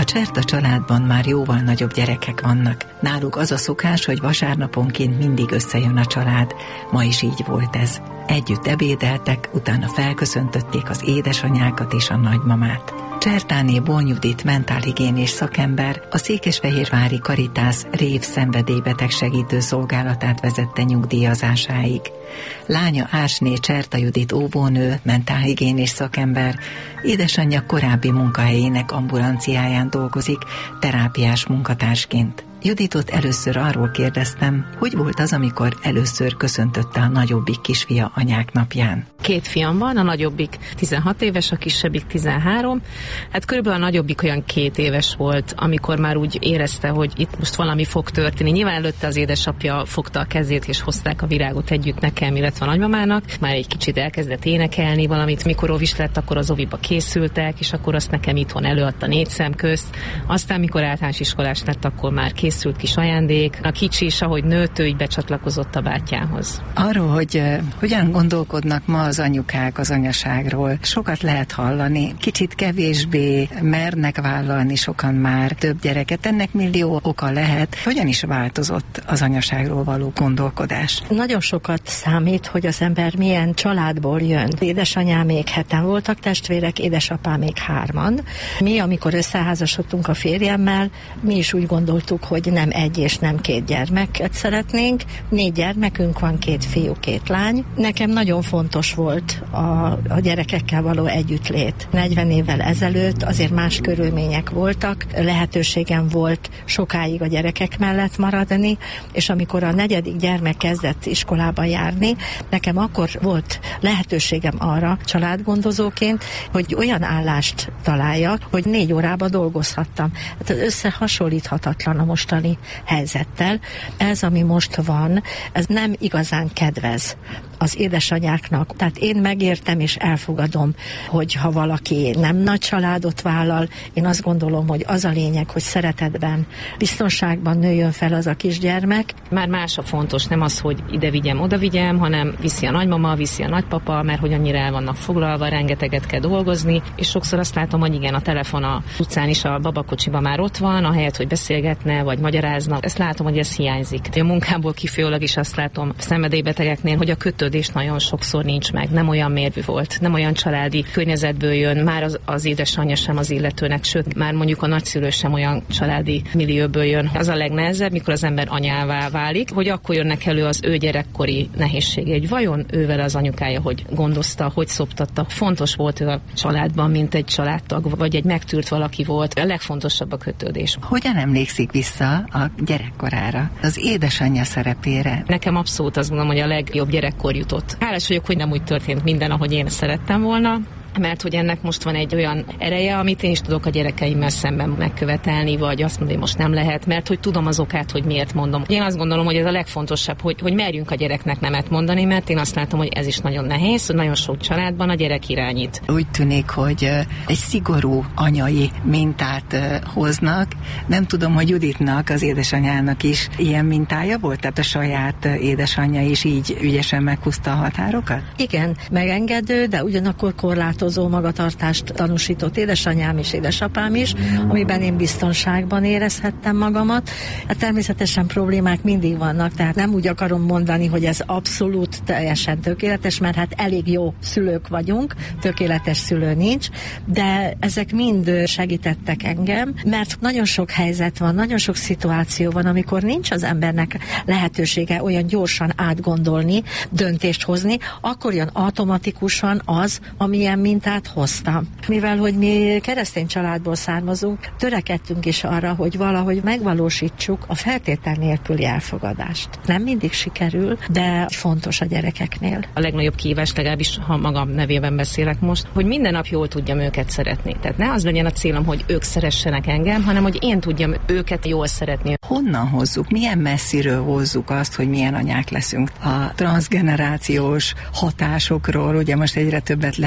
Cserta családban már jóval nagyobb gyerekek vannak. Náluk az a szokás, hogy vasárnaponként mindig összejön a család. Ma is így volt ez. Együtt ebédeltek, utána felköszöntötték az édesanyákat és a nagymamát. Csertáné Bón Judit mentálhigiénés szakember a Székesfehérvári Karitász rév szenvedélybeteg segítő szolgálatát vezette nyugdíjazásáig. Lánya Ársné Cserta Judit óvónő, mentálhigiénés szakember, édesanyja korábbi munkahelyének ambulanciáján dolgozik, terápiás munkatársként. Juditot először arról kérdeztem, hogy volt az, amikor először köszöntötte a nagyobbik kisfia anyák napján. 2 fiam van, a nagyobbik 16 éves, a kisebbik 13. Hát körülbelül a nagyobbik olyan 2 éves volt, amikor már úgy érezte, hogy itt most valami fog történni. Nyilván előtte az édesapja fogta a kezét, és hozták a virágot együtt nekem, illetve a nagymamának. Már egy kicsit elkezdett énekelni valamit, mikor óvis lett, akkor az óviba készültek, és akkor azt nekem itthon előadta 4 szem közt. Aztán, mikor általános iskolás lett, akkor már készült kis ajándék. A kicsi is, ahogy nőtt, ő így becsatlakozott a bátyjához. Arról, hogy hogyan gondolkodnak ma az anyukák az anyaságról, sokat lehet hallani. Kicsit kevésbé mernek vállalni sokan már több gyereket. Ennek millió oka lehet. Hogyan is változott az anyaságról való gondolkodás? Nagyon sokat számít, hogy az ember milyen családból jön. Édesanyámék 7-en voltak testvérek, édesapámék 3-an. Mi, amikor összeházasodtunk a férjemmel, mi is úgy gondoltuk, hogy nem 1 és nem 2 gyermeket szeretnénk. 4 gyermekünk van, 2 fiú, 2 lány. Nekem nagyon fontos volt a gyerekekkel való együttlét. 40 évvel ezelőtt azért más körülmények voltak, lehetőségem volt sokáig a gyerekek mellett maradni, és amikor a 4. gyermek kezdett iskolába járni, nekem akkor volt lehetőségem arra családgondozóként, hogy olyan állást találjak, hogy 4 órába dolgozhattam. Hát összehasonlíthatatlan a mostani helyzettel. Ez, ami most van, ez nem igazán kedvez az édesanyáknak. Tehát én megértem és elfogadom, hogy ha valaki nem nagy családot vállal, én azt gondolom, hogy az a lényeg, hogy szeretetben, biztonságban nőjön fel az a kisgyermek. Már más a fontos, nem az, hogy ide vigyem, oda vigyem, hanem viszi a nagymama, viszi a nagypapa, mert hogy annyira el vannak foglalva, rengeteget kell dolgozni, és sokszor azt látom, hogy igen, a telefon a utcán is a babakocsiba már ott van, ahelyett, hogy beszélgetne, vagy magyarázna. Ezt látom, hogy ez hiányzik. A munkából kifolyólag is azt látom szenvedélybetegeknél, hogy a kötődés nagyon sokszor nincs meg, nem olyan mérvű volt, nem olyan családi környezetből jön, már az édesanyja sem az illetőnek, sőt, már mondjuk a nagyszülő sem olyan családi millióból jön. Az a legnehezebb, mikor az ember anyává válik, hogy akkor jönnek elő az ő gyerekkori nehézsége, hogy vajon ővel az anyukája, hogy gondozta, hogy szoptatta. Fontos volt ő a családban, mint egy családtag, vagy egy megtűrt valaki volt. A legfontosabb a kötődés. Hogyan emlékszik vissza a gyerekkorára, az édesanyja szerepére? Nekem abszolút azt gondolom, hogy a legjobb gyerekkor jutott. Hálás vagyok, hogy nem úgy történt minden, ahogy én szerettem volna, mert hogy ennek most van egy olyan ereje, amit én is tudok a gyerekeimmel szemben megkövetelni, vagy azt mondom, hogy most nem lehet, mert hogy tudom az okát, hogy miért mondom. Én azt gondolom, hogy ez a legfontosabb, hogy merjünk a gyereknek nemet mondani, mert én azt látom, hogy ez is nagyon nehéz, hogy nagyon sok családban a gyerek irányít. Úgy tűnik, hogy egy szigorú anyai mintát hoznak. Nem tudom, hogy Juditnak, az édesanyának is ilyen mintája volt? Tehát a saját édesanyja is így ügyesen meghúzta a határokat? Igen, megengedő, de ugyanakkor korlátozó magatartást tanúsított édesanyám és édesapám is, amiben én biztonságban érezhettem magamat. Hát természetesen problémák mindig vannak, tehát nem úgy akarom mondani, hogy ez abszolút teljesen tökéletes, mert hát elég jó szülők vagyunk, tökéletes szülő nincs, de ezek mind segítettek engem, mert nagyon sok helyzet van, nagyon sok szituáció van, amikor nincs az embernek lehetősége olyan gyorsan átgondolni, döntést hozni, akkor jön automatikusan az, amilyen mintát hoztam. Mivel, hogy mi keresztény családból származunk, törekedtünk is arra, hogy valahogy megvalósítsuk a feltétel nélküli elfogadást. Nem mindig sikerül, de fontos a gyerekeknél. A legnagyobb kihívás, legalábbis ha magam nevében beszélek most, hogy minden nap jól tudjam őket szeretni. Tehát ne az legyen a célom, hogy ők szeressenek engem, hanem hogy én tudjam őket jól szeretni. Honnan hozzuk, milyen messziről hozzuk azt, hogy milyen anyák leszünk? A transzgenerációs hatásokról ugye most egyre többet lehet hallani,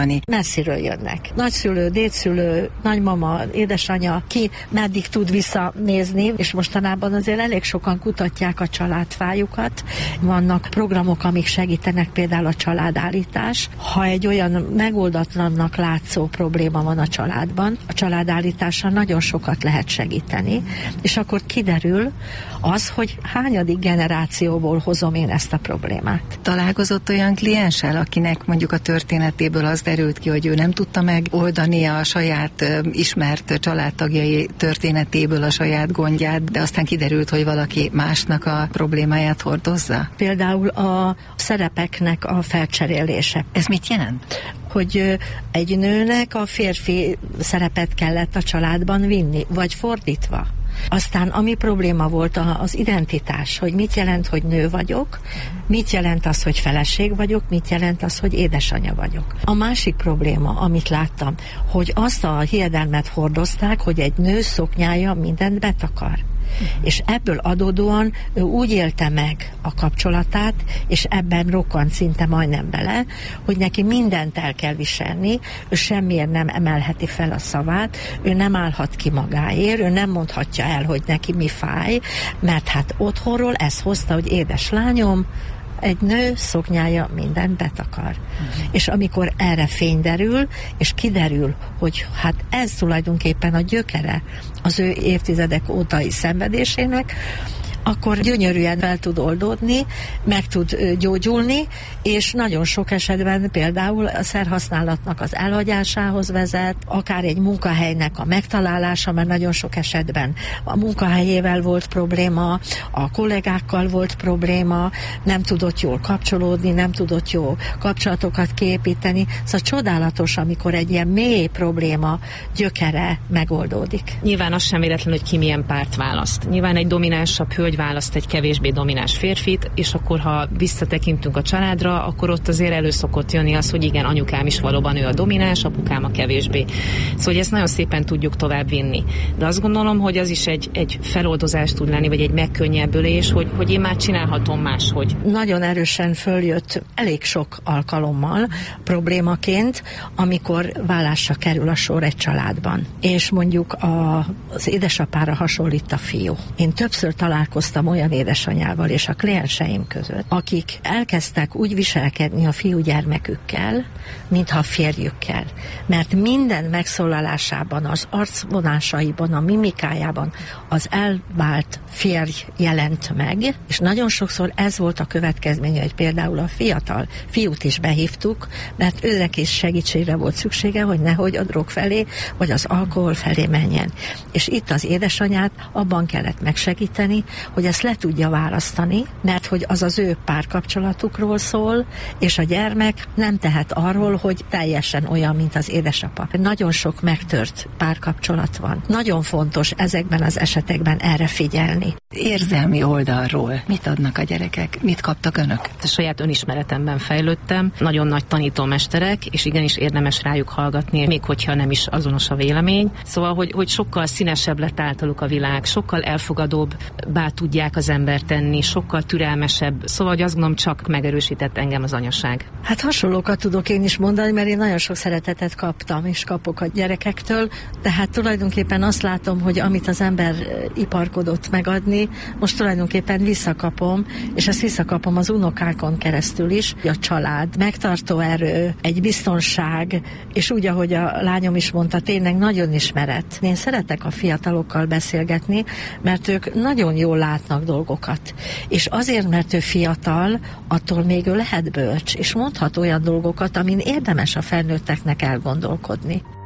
megoldani? Messziről jönnek. Nagyszülő, dédszülő, nagymama, édesanyja, ki meddig tud visszanézni, és mostanában azért elég sokan kutatják a családfájukat. Vannak programok, amik segítenek, például a családállítás. Ha egy olyan megoldatlannak látszó probléma van a családban, a családállítással nagyon sokat lehet segíteni, és akkor kiderül az, hogy hányadik generációból hozom én ezt a problémát. Találkozott olyan klienssel, akinek mondjuk a történetéből az derült ki, hogy ő nem tudta megoldani a saját ismert családtagjai történetéből a saját gondját, de aztán kiderült, hogy valaki másnak a problémáját hordozza? Például a szerepeknek a felcserélése. Ez mit jelent? Hogy egy nőnek a férfi szerepet kellett a családban vinni, vagy fordítva. Aztán ami probléma volt az identitás, hogy mit jelent, hogy nő vagyok, mit jelent az, hogy feleség vagyok, mit jelent az, hogy édesanyja vagyok. A másik probléma, amit láttam, hogy azt a hiedelmet hordozták, hogy egy nő szoknyája mindent betakar. És ebből adódóan ő úgy élte meg a kapcsolatát, és ebben rokkant szinte majdnem bele, hogy neki mindent el kell viselni, ő semmiért nem emelheti fel a szavát, ő nem állhat ki magáért, ő nem mondhatja el, hogy neki mi fáj, mert hát otthonról ezt hozta, hogy édes lányom, egy nő szoknyája mindent betakar. És amikor erre fény derül, és kiderül, hogy hát ez tulajdonképpen a gyökere az ő évtizedek ótai szenvedésének, akkor gyönyörűen fel tud oldódni, meg tud gyógyulni, és nagyon sok esetben például a szerhasználatnak az elhagyásához vezet, akár egy munkahelynek a megtalálása, mert nagyon sok esetben a munkahelyével volt probléma, a kollégákkal volt probléma, nem tudott jól kapcsolódni, nem tudott jó kapcsolatokat kiépíteni. Szóval csodálatos, amikor egy ilyen mély probléma gyökere megoldódik. Nyilván az sem véletlen, hogy ki milyen párt választ. Nyilván egy dominánsabb hölgy választ egy kevésbé domináns férfit, és akkor, ha visszatekintünk a családra, akkor ott azért elő szokott jönni az, hogy igen, anyukám is valóban ő a domináns, apukám a kevésbé. Szóval ezt nagyon szépen tudjuk tovább vinni. De azt gondolom, hogy az is egy feloldozás tud lenni, vagy egy megkönnyebbülés, hogy én már csinálhatom máshogy. Nagyon erősen följött elég sok alkalommal problémaként, amikor vállásra kerül a sor egy családban. És mondjuk az édesapára hasonlít a fiú. Én többször találkoztam olyan édesanyával és a klienseim között, akik elkezdtek úgy viselkedni a fiúgyermekükkel, mintha a férjükkel. Mert minden megszólalásában, az arcvonásaiban, a mimikájában az elvált férj jelent meg, és nagyon sokszor ez volt a következménye, hogy például a fiatal fiút is behívtuk, mert őnek is segítségre volt szüksége, hogy nehogy a drog felé, vagy az alkohol felé menjen. És itt az édesanyát abban kellett megsegíteni, hogy ezt le tudja választani, mert hogy az ő párkapcsolatukról szól, és a gyermek nem tehet arról, hogy teljesen olyan, mint az édesapa. Nagyon sok megtört párkapcsolat van. Nagyon fontos ezekben az esetekben erre figyelni. Érzelmi oldalról mit adnak a gyerekek? Mit kaptak önök? A saját önismeretemben fejlődtem. Nagyon nagy tanítómesterek, és igenis érdemes rájuk hallgatni, még hogyha nem is azonos a vélemény. Szóval, hogy sokkal színesebb lett általuk a világ, sokkal elfogadóbbá tudják az embert tenni, sokkal türelmesebb. Szóval, hogy azt gondolom, csak megerősített engem az anyaság. Hát hasonlókat tudok én is mondani, mert én nagyon sok szeretetet kaptam, és kapok a gyerekektől, tehát tulajdonképpen azt látom, hogy amit az ember iparkodott megadni, most tulajdonképpen visszakapom, és ezt visszakapom az unokákon keresztül is. A család, megtartó erő, egy biztonság, és úgy, ahogy a lányom is mondta, tényleg nagyon ismeret. Én szeretek a fiatalokkal beszélgetni, mert ők nagyon jól látnak dolgokat. És azért, mert ő fiatal, attól még ő lehet bölcs, és mondhat olyan dolgokat, amin érdemes a felnőtteknek elgondolkodni.